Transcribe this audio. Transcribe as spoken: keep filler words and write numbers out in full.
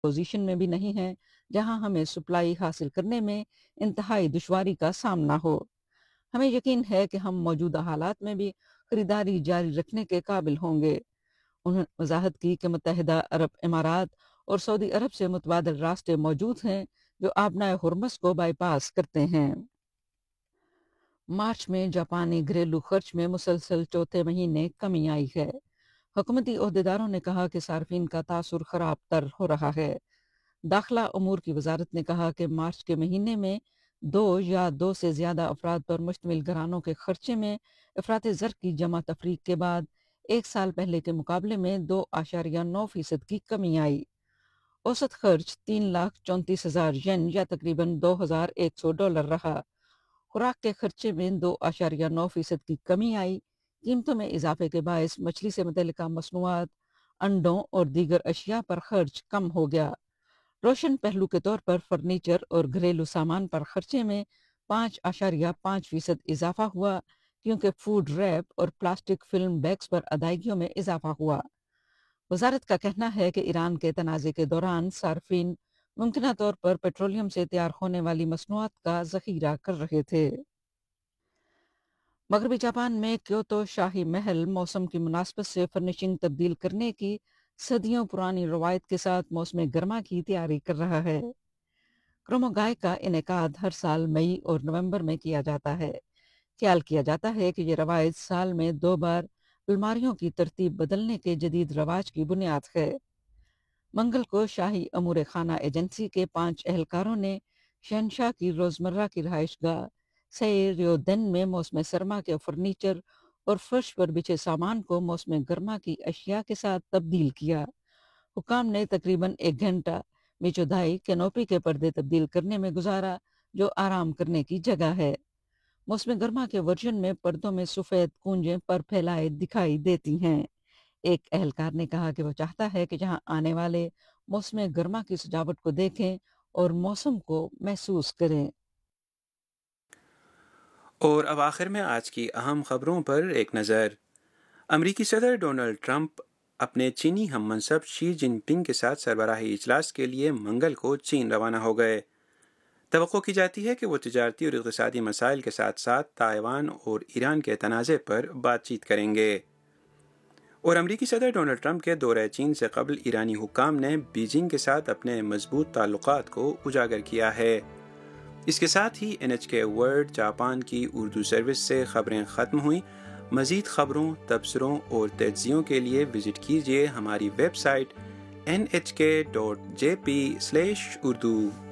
Position میں بھی نہیں ہیں جہاں ہمیں سپلائی حاصل کرنے میں انتہائی دشواری کا سامنا ہو۔ ہمیں یقین ہے کہ ہم موجودہ حالات میں بھی خریداری جاری رکھنے کے قابل ہوں گے۔ انہوں نے وضاحت کی کہ متحدہ عرب امارات اور سعودی عرب سے متبادل راستے موجود ہیں جو آبنائے ہرمز کو بائی پاس کرتے ہیں۔ مارچ میں جاپانی گھریلو خرچ میں مسلسل چوتھے مہینے کمی آئی ہے۔ حکومتی عہدیداروں نے کہا کہ صارفین کا تاثر خراب تر ہو رہا ہے۔ داخلہ امور کی وزارت نے کہا کہ مارچ کے مہینے میں دو یا دو سے زیادہ افراد پر مشتمل گھرانوں کے خرچے میں افراط زر کی جمع تفریق کے بعد ایک سال پہلے کے مقابلے میں دو اشاریہ نو فیصد کی کمی آئی۔ اوسط خرچ تین لاکھ چونتیس ہزار ین یا تقریباً دو ہزار ایک سو ڈالر رہا۔ خوراک کے خرچے میں دو اشاریہ نو فیصد کی کمی آئی۔ قیمتوں میں اضافے کے باعث مچھلی سے متعلقہ مصنوعات، انڈوں اور دیگر اشیاء پر خرچ کم ہو گیا۔ روشن پہلو کے طور پر فرنیچر اور گھریلو سامان پر خرچے میں پانچ اشاریہ پانچ فیصد اضافہ ہوا کیونکہ فوڈ ریپ اور پلاسٹک فلم بیگز پر ادائیگیوں میں اضافہ ہوا۔ وزارت کا کہنا ہے کہ ایران کے تنازع کے دوران صارفین ممکنہ طور پر پیٹرولیم سے تیار ہونے والی مصنوعات کا ذخیرہ کر رہے تھے۔ مغربی جاپان میں کیوتو شاہی محل موسم کی مناسبت سے فرنیشنگ تبدیل کرنے کی صدیوں پرانی روایت کے ساتھ موسم گرما کی تیاری کر رہا ہے۔ کروموگائے کا انعقاد ہر سال مئی اور نومبر میں کیا جاتا ہے۔ خیال کیا جاتا ہے کہ یہ روایت سال میں دو بار الماریوں کی ترتیب بدلنے کے جدید رواج کی بنیاد ہے۔ منگل کو شاہی امور خانہ ایجنسی کے پانچ اہلکاروں نے شہنشاہ کی روزمرہ کی رہائش گاہ سیریودن میں موسم سرما کے فرنیچر اور فرش پر بچھے سامان کو موسم گرما کی اشیاء کے ساتھ تبدیل کیا۔ حکام نے تقریباً ایک گھنٹہ میچودائی کینوپی کے پردے تبدیل کرنے میں گزارا جو آرام کرنے کی جگہ ہے۔ موسم گرما کے ورژن میں پردوں میں سفید کونجیں پر پھیلائے دکھائی دیتی ہیں۔ ایک اہلکار نے کہا کہ وہ چاہتا ہے کہ جہاں آنے والے موسم گرما کی سجاوٹ کو دیکھیں اور موسم کو محسوس کریں۔ اور اب آخر میں آج کی اہم خبروں پر ایک نظر۔ امریکی صدر ڈونلڈ ٹرمپ اپنے چینی ہم منصب شی جن پنگ کے ساتھ سربراہی اجلاس کے لیے منگل کو چین روانہ ہو گئے۔ توقع کی جاتی ہے کہ وہ تجارتی اور اقتصادی مسائل کے ساتھ ساتھ تائیوان اور ایران کے تنازع پر بات چیت کریں گے۔ اور امریکی صدر ڈونلڈ ٹرمپ کے دورہ چین سے قبل ایرانی حکام نے بیجنگ کے ساتھ اپنے مضبوط تعلقات کو اجاگر کیا ہے۔ اس کے ساتھ ہی این ایچ کے ورلڈ جاپان کی اردو سروس سے خبریں ختم ہوئیں۔ مزید خبروں، تبصروں اور تجزیوں کے لیے وزٹ کیجیے ہماری ویب سائٹ این ایچ کے dot J P slash Urdu.